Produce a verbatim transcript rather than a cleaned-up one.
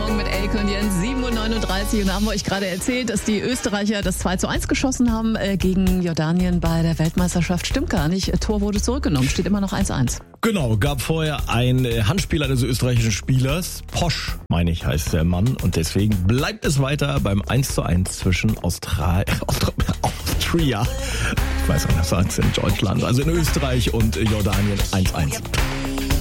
Morgen mit Elke und Jens, sieben Uhr neununddreißig. Und da haben wir euch gerade erzählt, dass die Österreicher das zwei zu eins geschossen haben äh, gegen Jordanien bei der Weltmeisterschaft. Stimmt gar nicht. Tor wurde zurückgenommen. Steht immer noch eins zu eins. Genau, gab vorher ein Handspiel eines österreichischen Spielers. Posch, meine ich, heißt der Mann. Und deswegen bleibt es weiter beim eins zu eins zwischen Austral- Austria, ich weiß nicht, was heißt in Deutschland, also in Österreich und Jordanien eins zu eins.